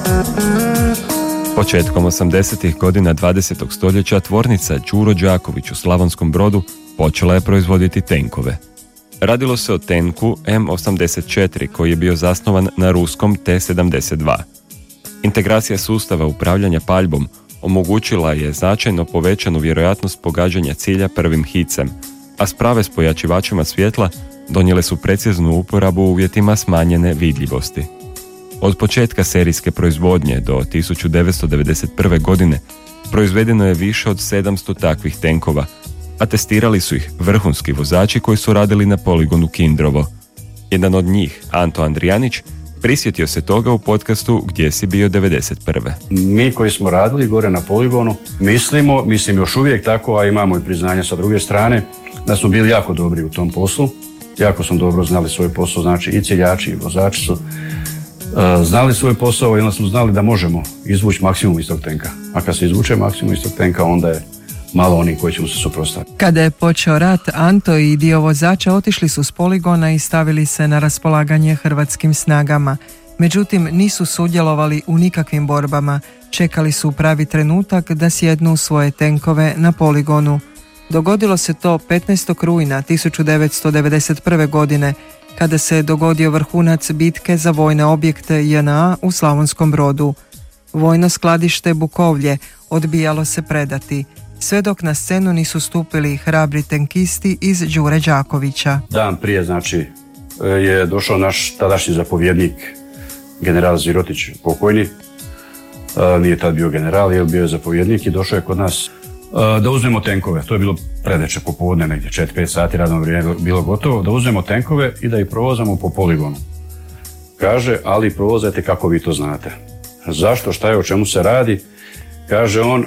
Početkom 80. godina 20. stoljeća tvornica Đuro Đaković u Slavonskom Brodu počela je proizvoditi tenkove. Radilo se o tenku M84 koji je bio zasnovan na ruskom T-72. Integracija sustava upravljanja paljbom omogućila je značajno povećanu vjerojatnost pogađanja cilja prvim hicem, a sprave s pojačivačima svjetla donijele su preciznu uporabu u uvjetima smanjene vidljivosti. Od početka serijske proizvodnje do 1991. godine proizvedeno je više od 700 takvih tenkova, a testirali su ih vrhunski vozači koji su radili na poligonu Kindrovo. Jedan od njih, Anto Andrijanić, prisjetio se toga u podcastu Gdje si bio 91. Mi koji smo radili gore na poligonu, mislim još uvijek tako, a imamo i priznanja sa druge strane, da smo bili jako dobri u tom poslu. Jako smo dobro znali svoj posao, znači i ciljači i vozači su znali svoj posao i onda smo znali da možemo izvući maksimum iz tog tenka. A kad se izvuče maksimum iz tog tenka, onda je malo onih koji će mu se suprotstaviti. Kada je počeo rat, Anto i dio vozača otišli su s poligona i stavili se na raspolaganje hrvatskim snagama. Međutim, nisu sudjelovali u nikakvim borbama. Čekali su pravi trenutak da sjednu svoje tenkove na poligonu. Dogodilo se to 15. rujna 1991. godine, kada se dogodio vrhunac bitke za vojne objekte JNA u Slavonskom Brodu. Vojno skladište Bukovlje odbijalo se predati, sve dok na scenu nisu stupili hrabri tenkisti iz Đure Đakovića. Dan prije, znači, je došao naš tadašnji zapovjednik, general Zirotić, pokojni. Nije tad bio general, jer bio je zapovjednik i došao je kod nas da uzmemo tenkove. To je bilo predveče popodne, negdje 4-5 sati radno vrijeme bilo gotovo, da uzmemo tenkove i da ih provozamo po poligonu. Kaže, ali provozajte kako vi to znate. Zašto, šta je, o čemu se radi? Kaže on,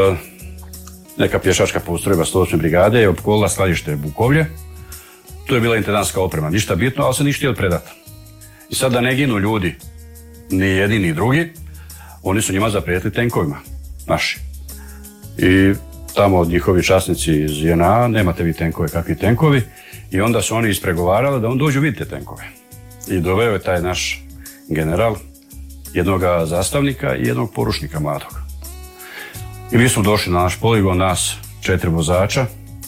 neka pješačka postrojba 108. brigade je opkolila skladište Bukovlje. To je bila intendantska oprema, ništa bitno, ali se ništa htjeli predati. I sad da ne ginu ljudi, ni jedni ni drugi, oni su njima zaprijetili tenkovima, naši. I tamo od njihovi časnici iz JNA, nemate vi tenkove, kakvi tenkovi, i onda su oni ispregovarali da on dođu vidite tenkove. I doveo je taj naš general jednog zastavnika i jednog poručnika mladog. I mi smo došli na naš poligon, nas 5 vozača,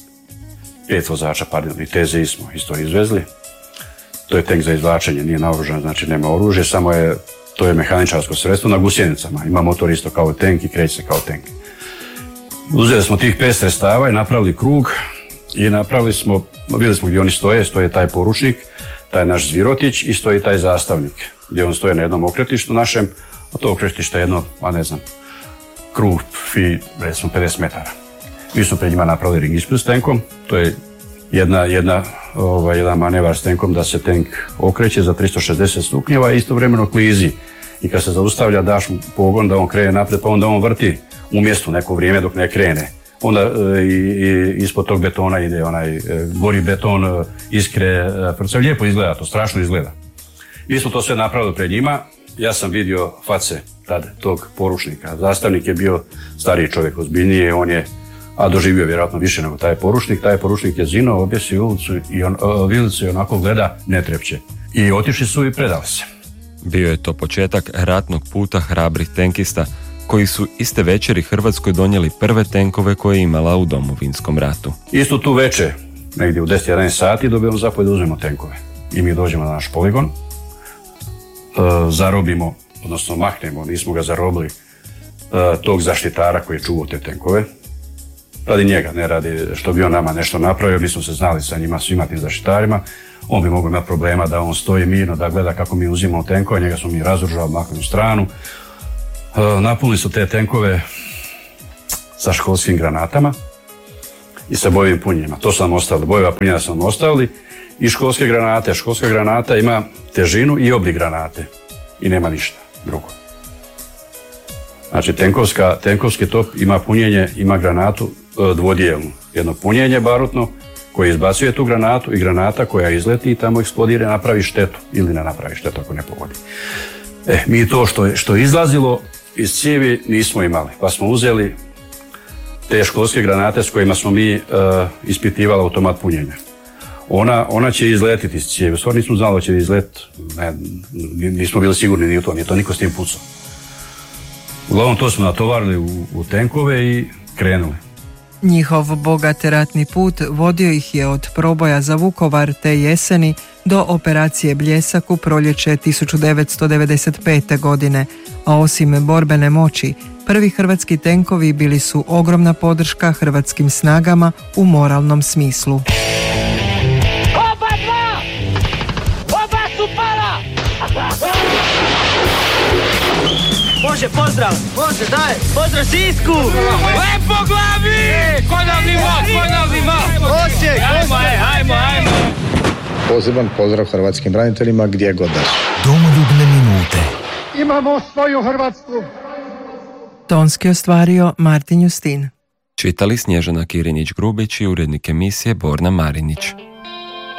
i TZI smo isto izvezli. To je tenk za izvlačenje, nije naoružan, znači nema oružje, samo to je mehaničarsko sredstvo na gusjenicama. Ima motor isto kao tenk i kreće se kao tenk. Uzeli smo tih 5 sredstava i napravili krug i vidjeli smo gdje oni stoje taj poručnik, taj naš Zvirotić i stoji taj zastavnik, gdje on stoje na jednom okretištu našem, a to okretište je jedno, krug recimo 50 metara. Mi smo pred njima napravili ring ispred s tenkom, to je jedan manevar s tenkom da se tenk okreće za 360 stupnjeva i istovremeno klizi. I kad se zaustavlja, daš mu pogon da on krene naprijed, pa onda on vrti u mjestu neko vrijeme dok ne krene. Onda ispod tog betona ide gori beton, iskre, lijepo izgleda, to strašno izgleda. Mi smo to sve napravili pred njima, ja sam vidio face tad tog poručnika. Zastavnik je bio stariji čovjek, ozbiljniji, on je doživio vjerojatno više nego taj poručnik je zinuo, objesio vilicu i onako gleda, ne trepće. I otišli su i predali se. Bio je to početak ratnog puta hrabrih tenkista koji su iste večeri Hrvatskoj donijeli prve tenkove koje je imala u Domovinskom ratu. Isto tu večer, negdje u 10-11 sati, dobijemo zapovjed da uzmemo tenkove. I mi dođemo na naš poligon, zarobimo, odnosno maknemo, nismo ga zarobili, tog zaštitara koji je čuvao te tenkove. Radi njega, ne radi što bi on nama nešto napravio, mi smo se znali sa njima, svima tim zaštitarima. On bi mogao imati problema da on stoji mirno, da gleda kako mi uzimamo tenkove, njega smo mi razoružali, makli u stranu. Napunili su te tenkove sa školskim granatama i sa bojevim punjenjima. To su nam ostavili, bojeva punjenja su nam ostavili i školske granate. Školska granata ima težinu i oblik granate i nema ništa drugo. Znači tenkovski top ima punjenje, ima granatu dvodijelnu. Jedno punjenje barutno koje izbacuje tu granatu i granata koja izleti i tamo eksplodira, napravi štetu ili ne napravi štetu ako ne pogodi. Mi to što je izlazilo iz cijevi nismo imali, pa smo uzeli te školske granate s kojima smo mi ispitivali automat punjenja. Ona će izletiti iz cijevi, u stvari nismo znali da će izletiti, nismo bili sigurni ni u to, nije to niko s tim pucao. Uglavnom to smo natovarili u tenkove i krenuli. Njihov bogat ratni put vodio ih je od proboja za Vukovar te jeseni do operacije Bljesak u proljeće 1995. godine, a osim borbene moći, prvi hrvatski tenkovi bili su ogromna podrška hrvatskim snagama u moralnom smislu. Oba su pala! Može, pozdrav! Može, daj! Pozdrav Sisku! Lepo glavi! Konavljivo! Osijek! Ajmo! Poseban pozdrav hrvatskim braniteljima gdje god da su. Domoljubne minute. Imamo svoju Hrvatsku. Tonski ostvario Martin Justin. Čitali Snježana Kirinić-Grubić i urednik emisije Borna Marinić.